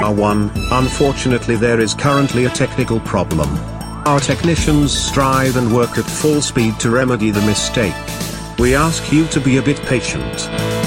R1, unfortunately there is currently a technical problem. Our technicians strive and work at full speed to remedy the mistake. We ask you to be a bit patient.